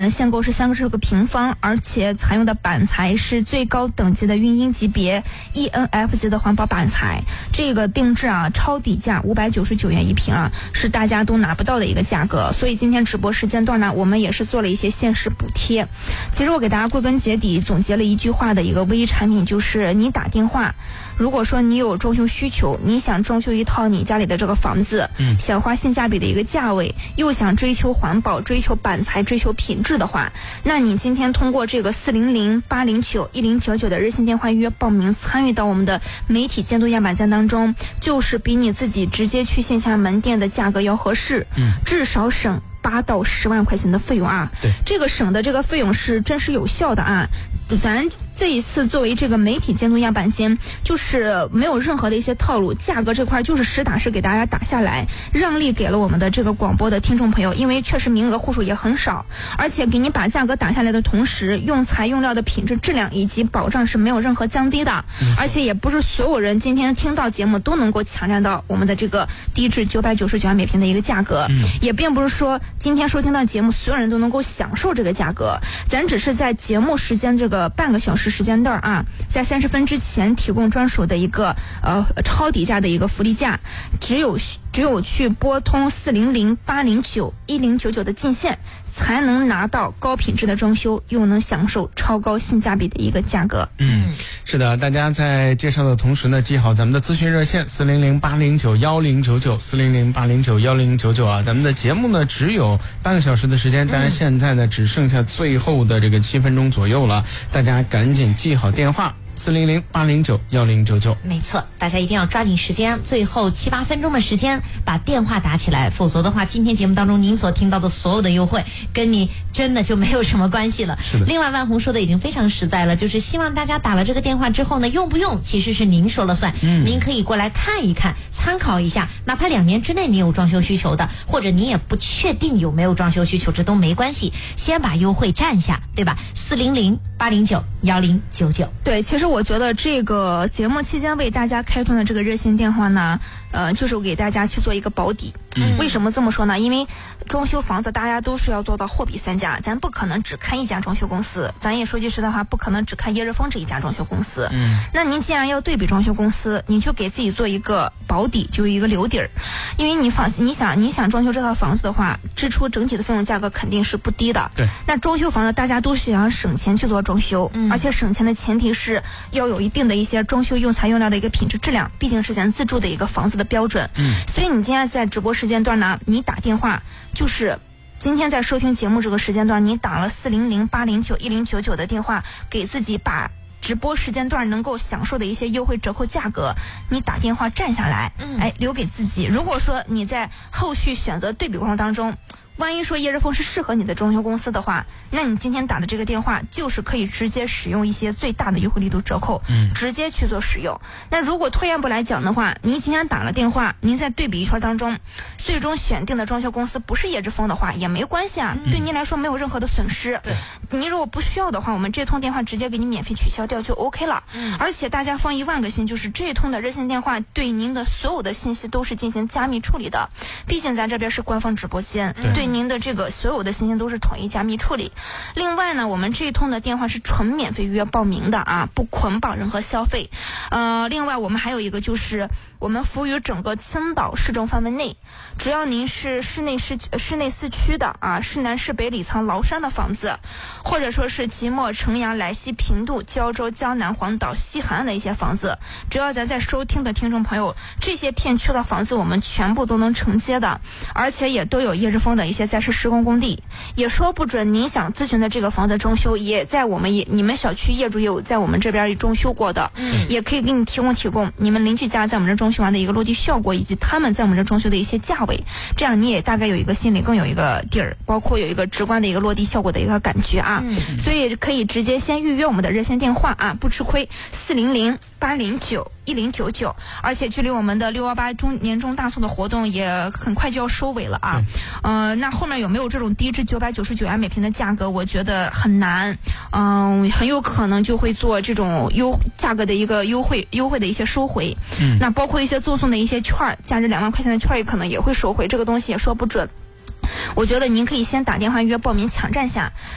的限购是30个平方，而且采用的板材是最高等级的运英级别 ENF 级的环保板材，这个定制啊超底价599元一平啊，是大家都拿不到的一个价格。所以今天直播时间段呢，我们也是做了一些限时补贴。其实我给大家归根结底总结了一句话的一个微产品，就是你打电话，如果说你有装修需求，你想装修一套你家里的这个房子，想花性价比的一个价位，又想追求环保、追求板材、追求品质的话，那你今天通过这个400-809-1099的热线电话预约报名，参与到我们的媒体监督样板间当中，就是比你自己直接去线下门店的价格要合适，至少省8到10万块钱的费用啊。 对， 这个省的这个费用是真实有效的啊。咱这一次作为这个媒体监督样板间，就是没有任何的一些套路，价格这块就是实打实给大家打下来，让利给了我们的这个广播的听众朋友，因为确实名额户数也很少，而且给你把价格打下来的同时，用材用料的品质质量以及保障是没有任何降低的，而且也不是所有人今天听到节目都能够抢占到我们的这个低至999元每平的一个价格，也并不是说今天收听到节目所有人都能够享受这个价格，咱只是在节目时间这个半个小时时间段啊，在30分之前提供专属的一个超底价的一个福利价，只有去拨通400-809-1099的进线，才能拿到高品质的装修，又能享受超高性价比的一个价格。 是的，大家在介绍的同时呢，记好咱们的咨询热线400-809-1099 400-809-1099啊。咱们的节目呢只有半个小时的时间，当然现在呢只剩下最后的这个7分钟左右了，大家赶紧记好电话。400-809-1099， 没错，大家一定要抓紧时间，最后7、8分钟的时间把电话打起来，否则的话，今天节目当中您所听到的所有的优惠，跟你真的就没有什么关系了。 是的。 另外，万红说的已经非常实在了，就是希望大家打了这个电话之后呢，用不用其实是您说了算，您可以过来看一看，参考一下，哪怕2年之内你有装修需求的，或者你也不确定有没有装修需求，这都没关系，先把优惠占下，对吧？400-809-1099。 对，其实我觉得这个节目期间为大家开通的这个热线电话呢，就是给大家去做一个保底。为什么这么说呢？因为装修房子大家都是要做到货比三家，咱不可能只看一家装修公司，咱也说句实在话，不可能只看叶日丰这一家装修公司。那您既然要对比装修公司，你就给自己做一个保底，就一个留底儿。因为你想装修这套房子的话，支出整体的费用价格肯定是不低的。 对。 那装修房子大家都是想省钱去做装修，而且省钱的前提是要有一定的一些装修用材用料的一个品质质量，毕竟是咱自住的一个房子的标准。所以你今天在直播时间段呢，你打电话就是今天在收听节目这个时间段，你打了400-809-1099的电话，给自己把直播时间段能够享受的一些优惠折扣价格，你打电话占下来，留给自己。如果说你在后续选择对比过程当中，万一说叶日丰是适合你的装修公司的话，那你今天打的这个电话就是可以直接使用一些最大的优惠力度折扣，直接去做使用。那如果退一步来讲的话，您今天打了电话，您在对比一圈当中，最终选定的装修公司不是叶日丰的话也没关系啊，对您来说没有任何的损失。您如果不需要的话，我们这通电话直接给你免费取消掉就 OK 了。而且大家放10000个心，就是这通的热线电话对您的所有的信息都是进行加密处理的，毕竟咱这边是官方直播间，对您的这个所有的信息都是统一加密处理。另外呢，我们这一通的电话是纯免费预约报名的啊，不捆绑任何消费。另外我们还有一个就是我们服务于整个青岛市政范围内，只要您是市内4区的啊，市南市北里沧崂山的房子，或者说是即墨城阳莱西平度胶州江南黄岛西海岸的一些房子，只要咱在收听的听众朋友，这些片区的房子我们全部都能承接的，而且也都有叶日丰的一些在市施工工地，也说不准您想咨询的这个房子装修也在你们小区业主也有在我们这边装修过的，也可以给你提供你们邻居家在我们这装修完的一个落地效果，以及他们在我们这装修的一些价位，这样你也大概有一个心里更有一个底儿，包括有一个直观的一个落地效果的一个感觉啊。所以可以直接先预约我们的热线电话啊，不吃亏，400-809-1099，而且距离我们的618年终大促的活动也很快就要收尾了啊。那后面有没有这种低至999元每平的价格，我觉得很难，很有可能就会做这种价格的一个优惠的一些收回。那包括一些赠送的一些券，价值2万块钱的券也可能也会收回，这个东西也说不准。我觉得您可以先打电话预约报名抢占下，